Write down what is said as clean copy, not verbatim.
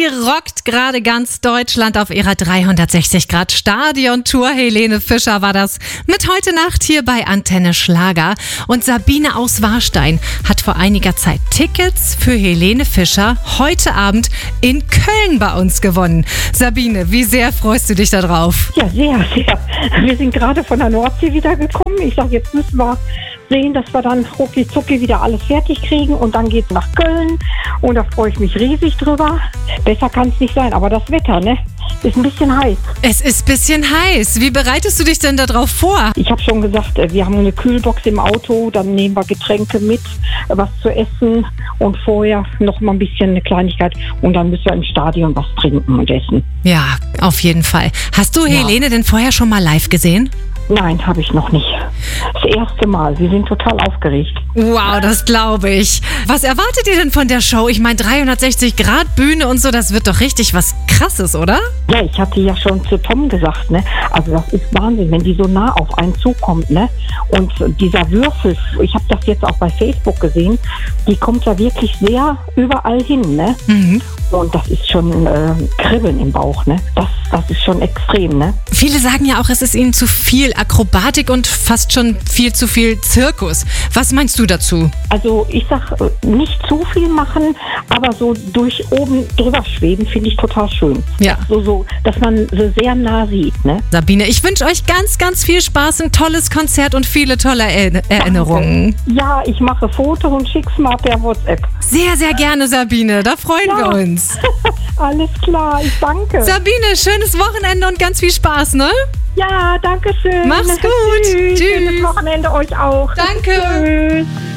Sie rockt gerade ganz Deutschland auf ihrer 360-Grad-Stadion-Tour. Helene Fischer war das mit Heute Nacht hier bei Antenne Schlager. Und Sabine aus Warstein hat vor einiger Zeit Tickets für Helene Fischer heute Abend in Köln bei uns gewonnen. Sabine, wie sehr freust du dich da drauf? Ja, sehr, sehr. Wir sind gerade von der Nordsee wieder gekommen. Ich sage, jetzt müssen wir sehen, dass wir dann rucki zucki wieder alles fertig kriegen und dann geht's nach Köln und da freue ich mich riesig drüber. Besser kann es nicht sein, aber das Wetter, ne, ist ein bisschen heiß. Es ist ein bisschen heiß. Wie bereitest du dich denn darauf vor? Ich habe schon gesagt, wir haben eine Kühlbox im Auto, dann nehmen wir Getränke mit, was zu essen und vorher noch mal ein bisschen eine Kleinigkeit und dann müssen wir im Stadion was trinken und essen. Ja, auf jeden Fall. Hast du Helene denn vorher schon mal live gesehen? Nein, habe ich noch nicht. Das erste Mal. Sie sind total aufgeregt. Wow, das glaube ich. Was erwartet ihr denn von der Show? Ich meine, 360-Grad-Bühne und so, das wird doch richtig was Krasses, oder? Ja, ich hatte ja schon zu Tom gesagt, ne? Also das ist Wahnsinn, wenn die so nah auf einen zukommt, ne? Und dieser Würfel, ich habe das jetzt auch bei Facebook gesehen, die kommt ja wirklich sehr überall hin, ne? Mhm. Und das ist schon Kribbeln im Bauch, ne? Das ist schon extrem, ne? Viele sagen ja auch, es ist ihnen zu viel Akrobatik und fast schon viel zu viel Zirkus. Was meinst du dazu? Also ich sag, nicht zu viel machen, aber so durch oben drüber schweben finde ich total schön. Ja. So, dass man so sehr nah sieht, ne? Sabine, ich wünsche euch ganz, ganz viel Spaß, ein tolles Konzert und viele tolle Erinnerungen. Danke. Ja, ich mache Foto und schick's mal per WhatsApp. Sehr, sehr gerne, Sabine. Da freuen wir uns. Alles klar, ich danke. Sabine, schönes Wochenende und ganz viel Spaß, ne? Ja, danke schön. Mach's gut. Tschüss. Schönes Wochenende euch auch. Danke. Tschüss.